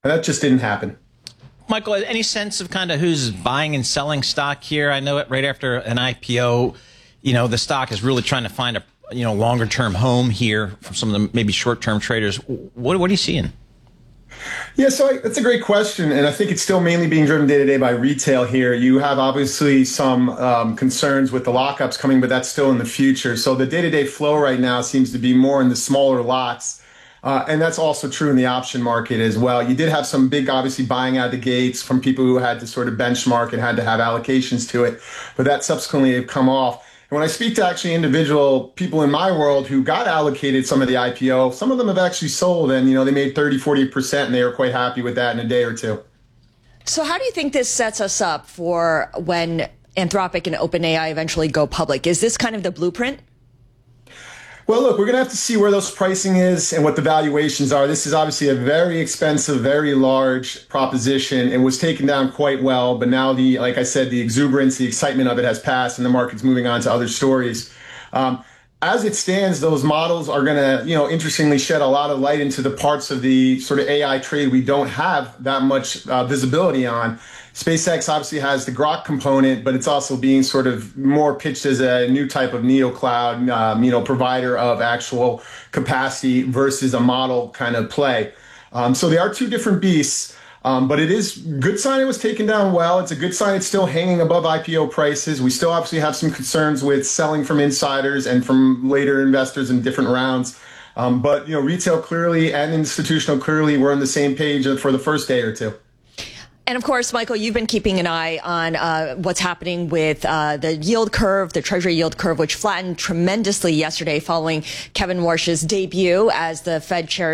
And that just didn't happen. Michael, any sense of kind of who's buying and selling stock here? I know it right after an IPO, the stock is really trying to find a longer term home here from some of the maybe short term traders. What are you seeing? Yeah, so that's a great question, and I think it's still mainly being driven day to day by retail here. You have obviously some concerns with the lockups coming, but that's still in the future. So the day to day flow right now seems to be more in the smaller lots. And that's also true in the option market as well. You did have some big, obviously, buying out of the gates from people who had to sort of benchmark and had to have allocations to it, but that subsequently have come off. And when I speak to actually individual people in my world who got allocated some of the IPO, some of them have actually sold and, they made 30-40% and they were quite happy with that in a day or two. So how do you think this sets us up for when Anthropic and OpenAI eventually go public? Is this kind of the blueprint? Well, look, we're going to have to see where those pricing is and what the valuations are. This is obviously a very expensive, very large proposition. It was taken down quite well, but now like I said, the exuberance, the excitement of it has passed and the market's moving on to other stories. As it stands, those models are going to, interestingly shed a lot of light into the parts of the sort of AI trade we don't have that much visibility on. SpaceX obviously has the Grok component, but it's also being sort of more pitched as a new type of neocloud, provider of actual capacity versus a model kind of play. So they are two different beasts, but it is a good sign it was taken down well. It's a good sign it's still hanging above IPO prices. We still obviously have some concerns with selling from insiders and from later investors in different rounds. But, retail clearly and institutional clearly were on the same page for the first day or two. And of course, Michael, you've been keeping an eye on what's happening with the yield curve, the Treasury yield curve, which flattened tremendously yesterday following Kevin Warsh's debut as the Fed chair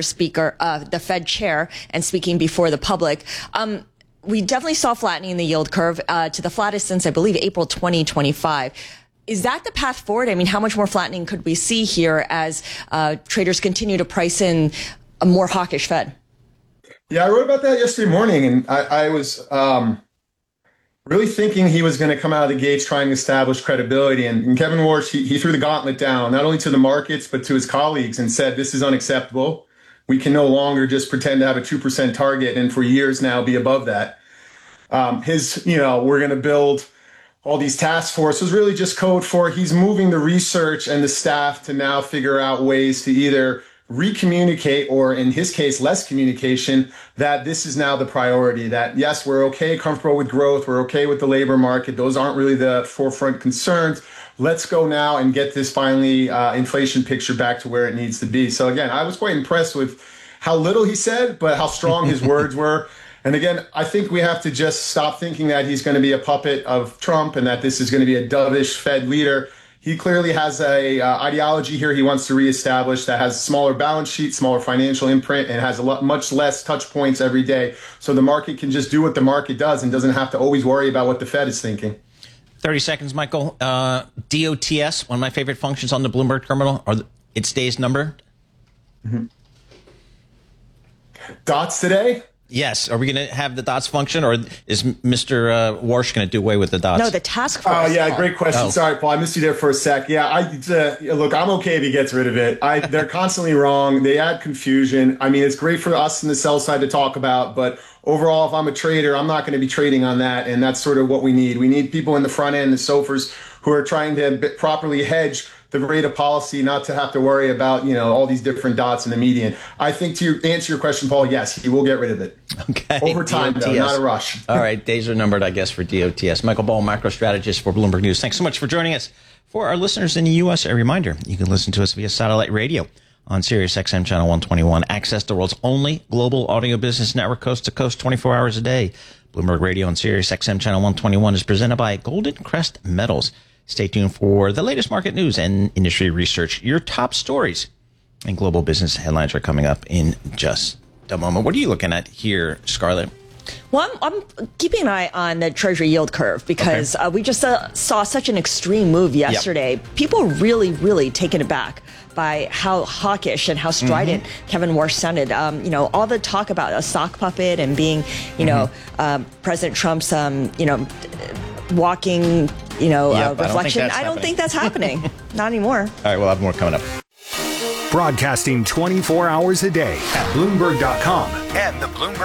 and speaking before the public. We definitely saw flattening in the yield curve to the flattest since, I believe, April 2025. Is that the path forward? I mean, how much more flattening could we see here as traders continue to price in a more hawkish Fed? Yeah, I wrote about that yesterday morning, and I was really thinking he was going to come out of the gates trying to establish credibility. And Kevin Warsh, he threw the gauntlet down, not only to the markets, but to his colleagues and said, this is unacceptable. We can no longer just pretend to have a 2% target and for years now be above that. We're going to build all these task forces, really just code for he's moving the research and the staff to now figure out ways to either recommunicate, or in his case, less communication, that this is now the priority, that yes, we're okay, comfortable with growth, we're okay with the labor market. Those aren't really the forefront concerns. Let's go now and get this finally inflation picture back to where it needs to be. So again, I was quite impressed with how little he said, but how strong his words were. And again, I think we have to just stop thinking that he's going to be a puppet of Trump and that this is going to be a dovish Fed leader. He clearly has a ideology here he wants to reestablish that has a smaller balance sheet, smaller financial imprint, and has much less touch points every day. So the market can just do what the market does and doesn't have to always worry about what the Fed is thinking. 30 seconds, Michael. DOTS, one of my favorite functions on the Bloomberg terminal. Its days numbered? Mm-hmm. Dots today? Yes. Are we going to have the dots function, or is Mr. Warsh going to do away with the dots? No, the task force. Oh, yeah, great question. Oh. Sorry, Paul, I missed you there for a sec. Yeah, look, I'm okay if he gets rid of it. They're constantly wrong. They add confusion. I mean, it's great for us in the sell side to talk about, but overall, if I'm a trader, I'm not going to be trading on that, and that's sort of what we need. We need people in the front end, the SOFRs, who are trying to properly hedge the rate of policy, not to have to worry about, all these different dots in the median. I think to answer your question, Paul, yes, he will get rid of it. Okay. Over time, though, not a rush. All right. Days are numbered, I guess, for DOTS. Michael Ball, macro strategist for Bloomberg News. Thanks so much for joining us. For our listeners in the U.S., a reminder, you can listen to us via satellite radio on Sirius XM Channel 121. Access the world's only global audio business network, coast to coast, 24 hours a day. Bloomberg Radio on Sirius XM Channel 121 is presented by Golden Crest Metals. Stay tuned for the latest market news and industry research. Your top stories and global business headlines are coming up in just a moment. What are you looking at here, Scarlett? Well, I'm keeping an eye on the Treasury yield curve because we just saw such an extreme move yesterday. Yep. People really, really taken aback by how hawkish and how strident Kevin Warsh sounded. All the talk about a sock puppet and being, President Trump's, walking, reflection. I don't think that's happening. Not anymore. All right, we'll have more coming up. Broadcasting 24 hours a day at Bloomberg.com and the Bloomberg